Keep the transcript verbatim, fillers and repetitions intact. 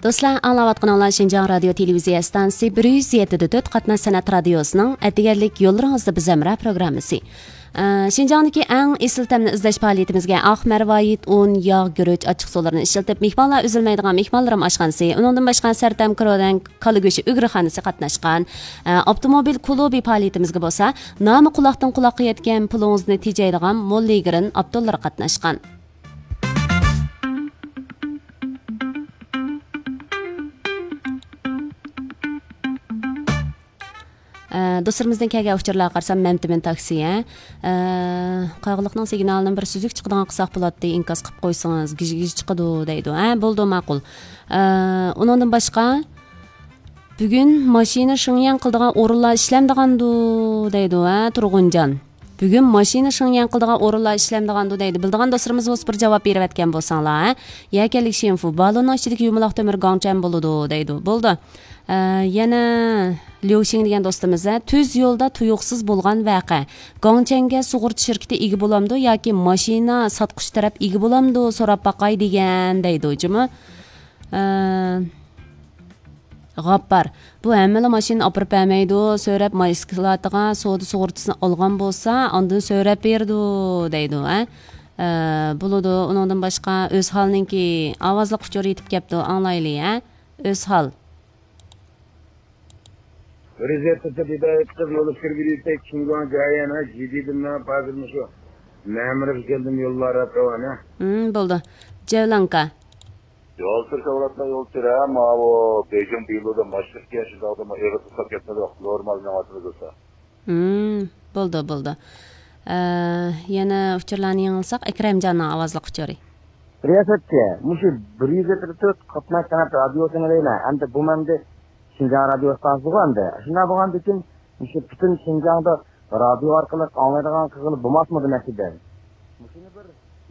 Dostlar, anlayatqanlar Şinjan Radio Televiziya stansiyasi bir yuz yetti nöqta to'rt qatnash san'at radiosining Atigarlik yo'llaringizda biz amra programmasi. Şinjandagi eng esil ta'mni izlash faoliyatimizga oq marvoyit, un, yog', guruch, ochiq suvlarni ishlatib, mehmonlar uzilmaydigan mehmonlarim oshxonasi, undan boshqa sartam kirodan kala go'shi ugrixonasi qatnashgan. Avtomobil klubi faoliyatimizga bo'lsa, nomi quloqdan quloqqa yetgan pulingizni tejaydigan Molligirin Abdullar qatnashgan. Dostlarımızdan kelgan uchurlarga qarasam Mamtimin taksiya. Qayg'iliqning signalining bir suzuk chiqadigan qilsaq bo'ladi, inkos qilib qo'ysangiz, gij-gij chiqadi deydi. Ha, bo'ldi, ma'qul. Undan boshqa bugun mashina shingyan qildigan o'rinlar ishlamdigandu deydi, ha, Turg'unjon. Bugun mashina shingyan qildigan o'rinlar ishlamdigandu deydi. Bildigan dostlarimiz o'z bir javob berib aytgan bo'lsanglar, ha. Yakanlik shinfu balon ichidagi yumaloq temir gongchan bo'ladi deydi. Bo'ldi. Yana Liuxing degan do'stimiz tuz yo'lda tuyuqsiz bo'lgan voqea. Gongchanga sug'urta shirkati ega bo'lamdi yoki mashina sotqish taraf ega bo'lamdi so'rab baqay degan deydi o'jimi. G'appar. Bu hamma mashina olib bermaydi, so'rab maisklatiga savdo sug'urtasini olgan bo'lsa, ondan so'rab berdi deydi, ha. Bo'ladi. Undan boshqa o'z holninki ovozli quchur yetib kelibdi, anglaylik, ha. O'z hol. Rezervda bidayetsiz yolu sürgülüyse Çinguan Gayana cididimle bazılmış o. Memuruz geldim yollara pravana. Hmm, buldu. Cevlanka. Yol sürse olatla yol süre ama o Beijing biloda maşrık yaşında adamı eve tutsak etmedi. Normal namatınız olsa. Hmm, buldu, buldu. Ee, yana uçurlarını yanılsak Ekremcan'ın avazlı uçuri. Riyasatçı, muşu bir yüz dört qatnaş sanat radyosuna deyla. Hem de bu memde Şinjan radyo stansiyasi bo'lganda, shunday bo'lganda keyin o'sha butun Şinjanda radio orqali anglaydigan qizini bo'lmasmidi nasibda. Shuni bir